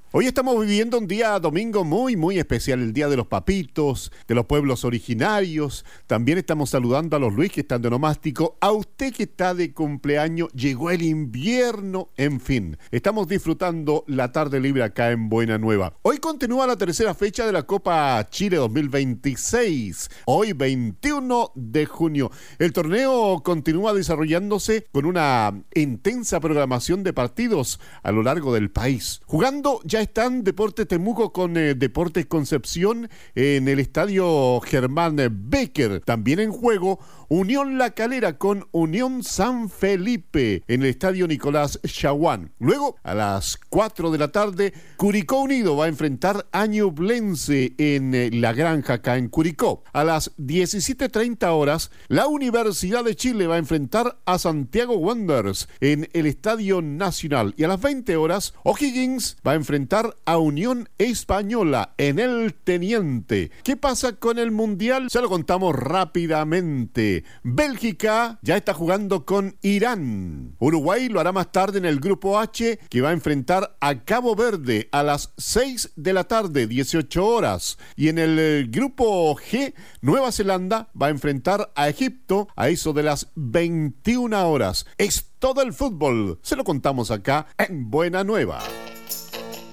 Hoy estamos viviendo un día domingo muy especial, el Día de los Papitos, de los pueblos originarios. También estamos saludando a los Luis que están de onomástico, a usted que está de cumpleaños, llegó el invierno, en fin. Estamos disfrutando la tarde libre acá en Buena Nueva. Hoy continúa la tercera fecha de la Copa Chile 2026, hoy 21 de junio. El torneo continúa desarrollándose con una intensa programación de partidos a lo largo del país. Jugando ya están Deportes Temuco con Deportes Concepción en el estadio Germán Becker. También en juego Unión La Calera con Unión San Felipe en el estadio Nicolás Chaguán. Luego, a las 4 de la tarde, Curicó Unido va a enfrentar a Ñublense en La Granja, acá en Curicó. A las 17:30 horas, la Universidad de Chile va a enfrentar a Santiago Wanderers en el Estadio Nacional. Y a las 20 horas, O'Higgins va a enfrentar a Unión Española en el Teniente. ¿Qué pasa con el Mundial? Se lo contamos rápidamente. Bélgica ya está jugando con Irán. Uruguay lo hará más tarde en el Grupo H, que va a enfrentar a Cabo Verde a las 6 de la tarde, 18 horas. Y en el Grupo G, Nueva Zelanda va a enfrentar a Egipto a eso de las 21 horas. Es todo el fútbol. Se lo contamos acá en Buena Nueva.